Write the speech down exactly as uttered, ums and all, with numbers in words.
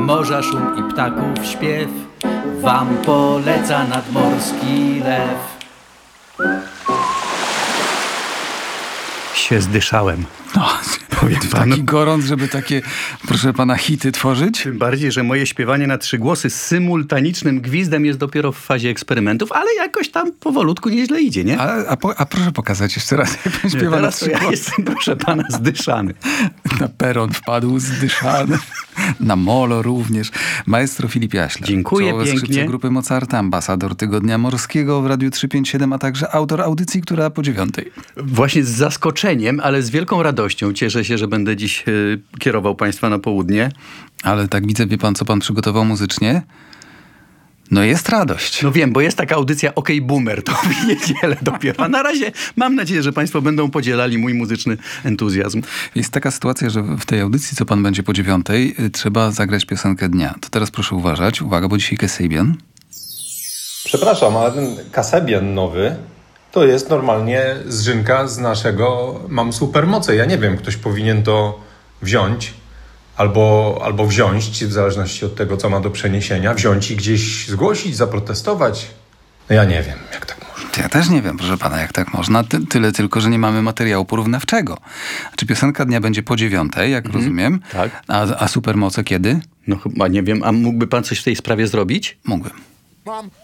morza szum i ptaków śpiew wam poleca nadmorski lew. Się zdyszałem. No, Powiem panu. taki gorąc, żeby takie, proszę pana, hity tworzyć? Tym bardziej, że moje śpiewanie na trzy głosy z symultanicznym gwizdem jest dopiero w fazie eksperymentów, ale jakoś tam powolutku nieźle idzie, nie? A, a, po, a proszę pokazać jeszcze raz, jak pan śpiewa na Teraz trzy to ja głosy. jestem, proszę pana, zdyszany. Na peron wpadł zdyszany. Na molo również. Maestro Filip Jaślar. Dziękuję Czołowy pięknie. skrzypce grupy Mozarta, ambasador Tygodnia Morskiego w Radiu trzysta pięćdziesiąt siedem, a także autor audycji, która po dziewiątej. Właśnie z zaskoczeniem, ale z wielką radością cieszę się, że będę dziś y, kierował państwa na południe. Ale tak widzę, wie pan, co pan przygotował muzycznie? No jest radość. No wiem, bo jest taka audycja OK Boomer, to w niedzielę dopiero. A na razie mam nadzieję, że państwo będą podzielali mój muzyczny entuzjazm. Jest taka sytuacja, że w tej audycji, co pan będzie po dziewiątej, y, trzeba zagrać piosenkę dnia. To teraz proszę uważać. Uwaga, bo dzisiaj Kasabian. Przepraszam, ale ten Kasabian nowy to jest normalnie zżynka z naszego Mam Supermoce. Ja nie wiem, ktoś powinien to wziąć albo, albo wziąć, w zależności od tego, co ma do przeniesienia, wziąć i gdzieś zgłosić, zaprotestować. No ja nie wiem, jak tak można. Ja też nie wiem, proszę pana, jak tak można. Ty, tyle tylko, że nie mamy materiału porównawczego. Czy piosenka dnia będzie po dziewiątej, jak Mhm, rozumiem? tak. A, a Supermoce kiedy? No chyba nie wiem, a mógłby pan coś w tej sprawie zrobić? Mógłbym. Mam